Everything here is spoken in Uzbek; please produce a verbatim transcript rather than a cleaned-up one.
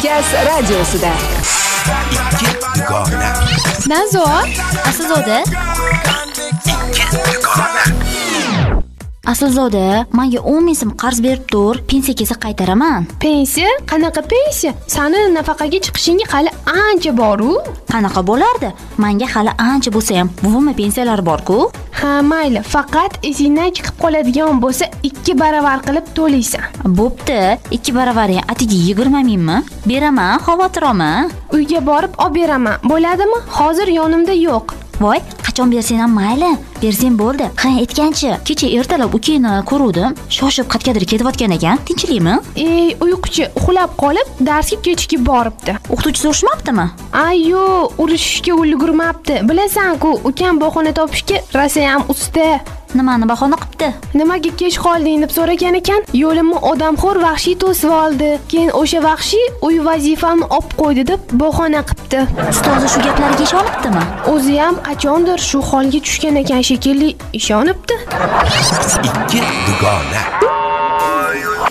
Markaz radiosida. Ikki dugona. Nazo, Aslzoda. Ikki dugona. Aslzoda, menga o'n ming so'm qarz berib tur, pensiya kelsa qaytaraman. Pensiya? Qanaqa pensiya? Sani nafaqaga chiqishingga hali ancha bor-u. Qanaqa bo'lardi? Menga hali ancha bo'lsa ham buvimni pensiyalari bor-ku. Ha, mayli, faqat esingdan chiqib qoladigan bo'lsa ikki baravar qilib to'laysan. Bo'pti, ikki baravari atiga yigirma mingmi? Beraman, xavotir olma. Uyga borib olib beraman. Bo'ladimi? Hozir yonimda yo'q. Voy, qachon bersang ham mayli. Bersang bo'ldi. Ha, aytganchi, kecha ertalab ukangni ko'ruvdim. Shoshib qayergadir ketayotgan ekan. Tinchlikmi? Ey, uyquchi, uxlab qolib, darsga kechikib boribdi. O'qituvchisi urishmabdimi? Ayyo, urishishga ulgurmabdi. Bilasan-ku, ukam bahona topishga rosa ham usta. Nimani bahona qilibdi? Nimaga kech qolding deb so'ragan ekan, yo'limni odamxo'r vahshiy to'sib oldi. Keyin o'sha vahshiy uy vazifamni olib qo'ydi deb bahona qilibdi. Ustozi shu gaplarga ishonibdimi? O'zi ham qachondir shu holga tushgan ekan shekilli, ishonibdi. Ikki dugona.